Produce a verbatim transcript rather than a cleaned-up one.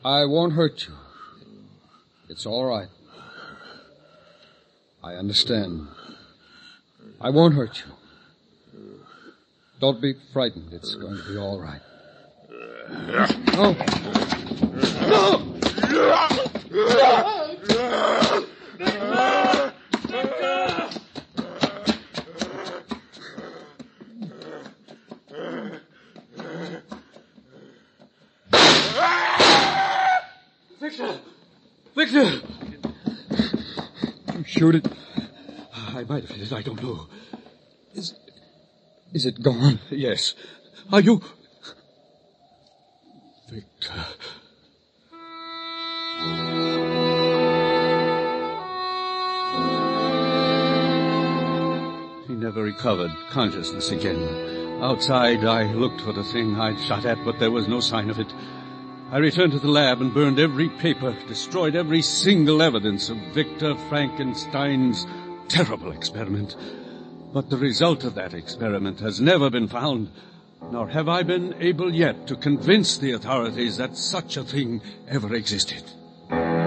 I won't hurt you. It's all right. I understand. I won't hurt you. Don't be frightened. It's going to be all right. No. No! Victor! Victor! You shoot it? I might have hit it, I don't know. Is, is it gone? Yes. Are you... Victor... He never recovered consciousness again. Outside, I looked for the thing I'd shot at, but there was no sign of it. I returned to the lab and burned every paper, destroyed every single evidence of Victor Frankenstein's terrible experiment. But the result of that experiment has never been found, nor have I been able yet to convince the authorities that such a thing ever existed.